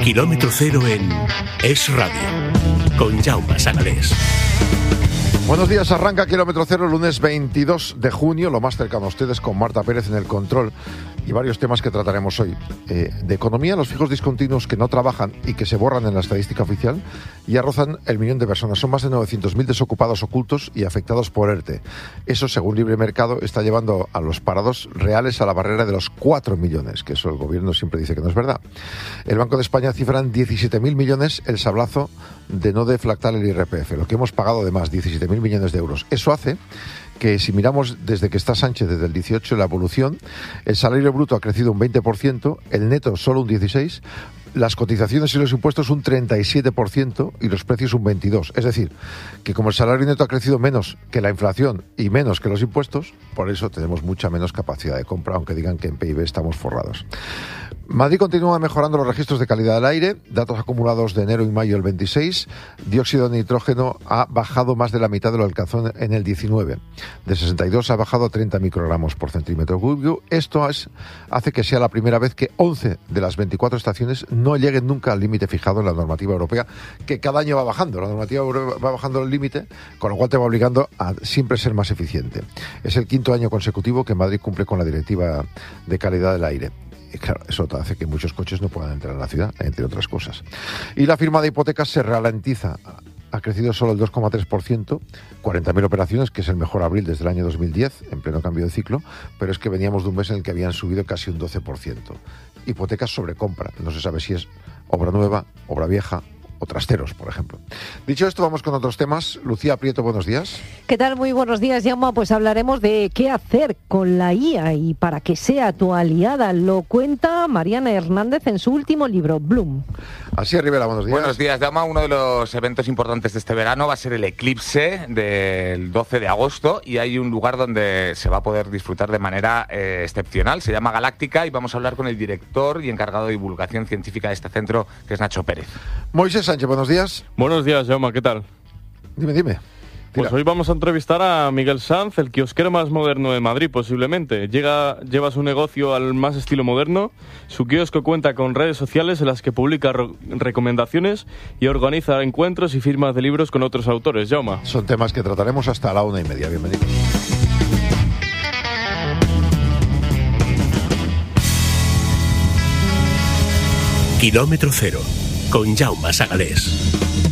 Kilómetro Cero en Es Radio, con Jaume Sagalés. Buenos días, arranca Kilómetro Cero, lunes 22 de junio, lo más cercano a ustedes con Marta Pérez en el control y varios temas que trataremos hoy. De economía, los fijos discontinuos que no trabajan y que se borran en la estadística oficial ya rozan el 1.000.000 de personas. Son más de 900.000 desocupados ocultos y afectados por ERTE. Eso, según Libre Mercado, está llevando a los parados reales a la barrera de los 4 millones, que eso el gobierno siempre dice que no es verdad. El Banco de España cifra en 17.000 millones el sablazo de no deflactar el IRPF, lo que hemos pagado de más, 17.000 millones de euros. Eso hace que, si miramos desde que está Sánchez, desde el 18, la evolución, el salario bruto ha crecido un 20%, el neto solo un 16%, las cotizaciones y los impuestos un 37% y los precios un 22%. Es decir, que como el salario neto ha crecido menos que la inflación y menos que los impuestos, por eso tenemos mucha menos capacidad de compra, aunque digan que en PIB estamos forrados. Madrid continúa mejorando los registros de calidad del aire, datos acumulados de enero y mayo del 26, dióxido de nitrógeno ha bajado más de la mitad de lo que alcanzó en el 19, de 62 ha bajado a 30 microgramos por centímetro cúbico. Esto hace que sea la primera vez que 11 de las 24 estaciones no lleguen nunca al límite fijado en la normativa europea, que cada año va bajando, la normativa europea va bajando el límite, con lo cual te va obligando a siempre ser más eficiente. Es el quinto año consecutivo que Madrid cumple con la directiva de calidad del aire. Y claro, eso hace que muchos coches no puedan entrar en la ciudad, entre otras cosas. Y la firma de hipotecas se ralentiza. Ha crecido solo el 2,3%, 40.000 operaciones, que es el mejor abril desde el año 2010, en pleno cambio de ciclo, pero es que veníamos de un mes en el que habían subido casi un 12%. Hipotecas sobre compra, no se sabe si es obra nueva, obra vieja o trasteros, por ejemplo. Dicho esto, vamos con otros temas. Lucía Prieto, buenos días. ¿Qué tal? Muy buenos días, Jaume. Pues hablaremos de qué hacer con la IA y para que sea tu aliada. Lo cuenta Mariana Hernández en su último libro, Bloom. Así Rivera, buenos días. Buenos días, Jaume. Uno de los eventos importantes de este verano va a ser el eclipse del 12 de agosto y hay un lugar donde se va a poder disfrutar de manera excepcional. Se llama Galáctica y vamos a hablar con el director y encargado de divulgación científica de este centro, que es Nacho Pérez. Moisés Sánchez, buenos días. Buenos días, Jaume, ¿qué tal? Dime. Pues hoy vamos a entrevistar a Miguel Sanz, el kiosquero más moderno de Madrid, posiblemente. Lleva su negocio al más estilo moderno. Su kiosco cuenta con redes sociales en las que publica recomendaciones y organiza encuentros y firmas de libros con otros autores. Jaume. Son temas que trataremos hasta la 1:30. Bienvenido. Kilómetro Cero, con Jaume Sagalés.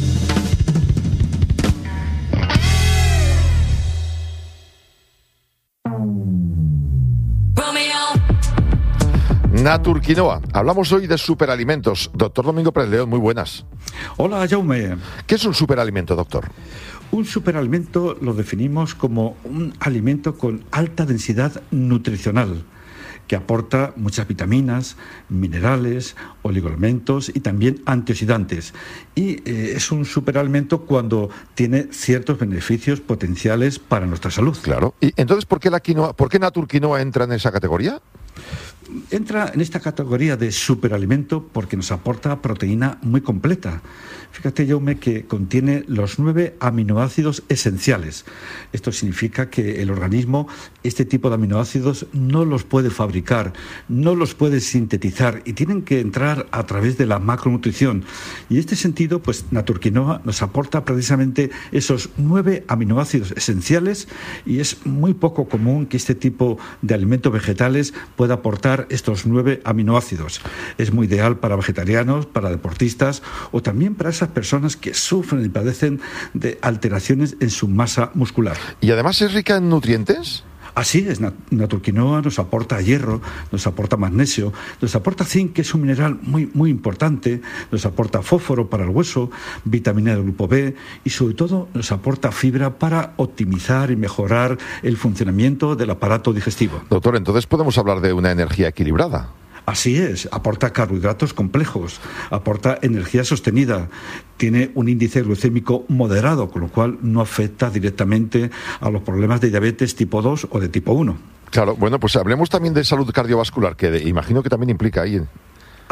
Naturquinoa. Hablamos hoy de superalimentos. Doctor Domingo Pérez León, muy buenas. Hola, Jaume. ¿Qué es un superalimento, doctor? Un superalimento lo definimos como un alimento con alta densidad nutricional, que aporta muchas vitaminas, minerales, oligoelementos y también antioxidantes. Y es un superalimento cuando tiene ciertos beneficios potenciales para nuestra salud. Claro. ¿Y entonces por qué Naturquinoa entra en esa categoría? Entra en esta categoría de superalimento porque nos aporta proteína muy completa. Fíjate, Jaume, que contiene los 9 aminoácidos esenciales. Esto significa que el organismo, este tipo de aminoácidos, no los puede fabricar, no los puede sintetizar y tienen que entrar a través de la macronutrición. Y en este sentido, pues Naturquinoa nos aporta precisamente esos 9 aminoácidos esenciales y es muy poco común que este tipo de alimentos vegetales pueda aportar estos 9 aminoácidos. Es muy ideal para vegetarianos, para deportistas o también para esas personas que sufren y padecen de alteraciones en su masa muscular. ¿Y además es rica en nutrientes? Así es, Naturquinoa nos aporta hierro, nos aporta magnesio, nos aporta zinc, que es un mineral muy importante, nos aporta fósforo para el hueso, vitamina del grupo B y sobre todo nos aporta fibra para optimizar y mejorar el funcionamiento del aparato digestivo. Doctor, entonces podemos hablar de una energía equilibrada. Así es, aporta carbohidratos complejos, aporta energía sostenida, tiene un índice glucémico moderado, con lo cual no afecta directamente a los problemas de diabetes tipo 2 o de tipo 1. Claro, bueno, pues hablemos también de salud cardiovascular, que imagino que también implica ahí.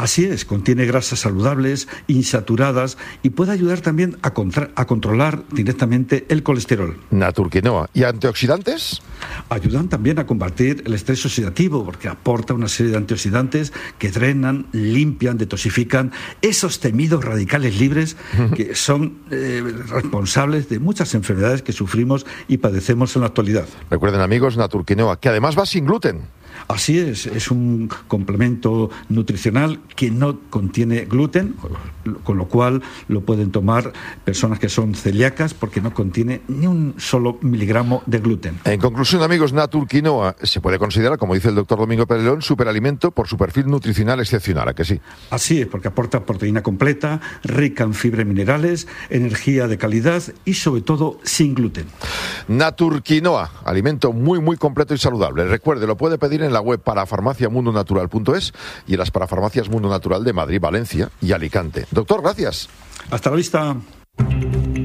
Así es, contiene grasas saludables, insaturadas y puede ayudar también a controlar directamente el colesterol. Naturquinoa. ¿Y antioxidantes? Ayudan también a combatir el estrés oxidativo porque aporta una serie de antioxidantes que drenan, limpian, detoxifican esos temidos radicales libres que son responsables de muchas enfermedades que sufrimos y padecemos en la actualidad. Recuerden, amigos, Naturquinoa, que además va sin gluten. Así es un complemento nutricional que no contiene gluten, con lo cual lo pueden tomar personas que son celíacas porque no contiene ni un solo miligramo de gluten. En conclusión, amigos, Naturquinoa se puede considerar, como dice el doctor Domingo Pérez León, superalimento por su perfil nutricional excepcional, ¿a que sí? Así es, porque aporta proteína completa, rica en fibras y minerales, energía de calidad y sobre todo sin gluten. Naturquinoa, alimento muy muy completo y saludable. Recuerde, lo puede pedir en la web parafarmaciamundonatural.es y en las parafarmacias Mundo Natural de Madrid, Valencia y Alicante. Doctor, gracias. Hasta la vista.